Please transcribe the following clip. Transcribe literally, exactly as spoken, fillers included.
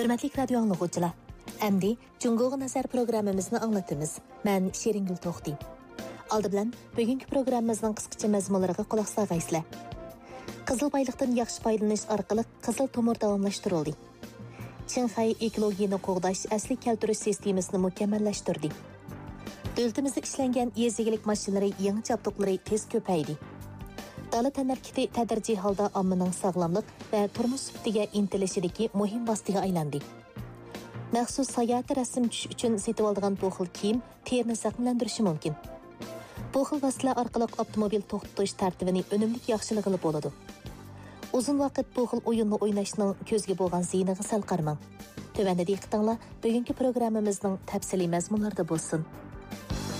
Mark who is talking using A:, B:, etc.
A: Hürmetlik radyo anlıqçılar. Əmdi Cungoğa Nazar programımızını anlatımız. Mən Şeringül Toxti. Aldı bilan bugünkü programımızın qısqacha məzmunlarına qulaq sağaysizlar. Qızıl baylıqdan yaxşı foydalanish orqali qizil tomir davomlashtirildi. Shanxay ekologiyani qo'g'dash asli keltirish sistemasini mukammallashtirdi. Davlatimizda ishlangan yezigilik mashinalari yangi jabduqlari tez ko'paydi. Davlat tanarkiti tadrijiy holda ommaning sog'lomlik va turmush sifatiga intilishidagi muhim vositaga aylandi. Maxsus sayohat rasm tushish uchun setib oladigan bu xil kiyim terini saqlantirishi mumkin. Bu xil vositalar orqali avtomobil to'xtatish tartibini unumli yaxshilig'ili bo'ladi. Uzun vaqt bu xil o'yinni o'ynashning ko'zga bo'lgan ziyniga sal qarmang. Tövəndə diqqətinizlə bugünkü proqramımızın təfsili məzmunlarında bo'lsin.